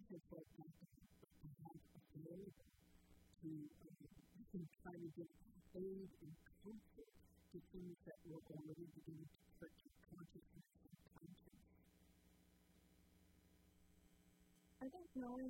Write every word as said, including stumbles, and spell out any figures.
research like that to have available to uh, try to get aid and comfort to things that were already beginning to touch consciousness and conscience. I think knowing